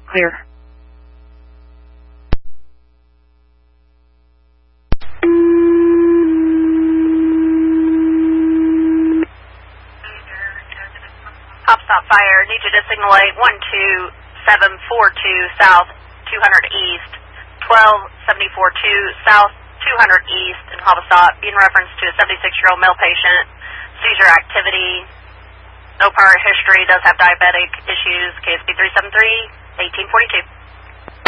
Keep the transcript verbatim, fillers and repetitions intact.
Clear. Hop stop fire. Need you to signal a one two seven four two South two hundred East, twelve seventy-four two South two hundred East in Hobostop in reference to a seventy-six-year-old male patient. Seizure activity. No prior history. Does have diabetic issues. K S B three seven three, eighteen forty-two.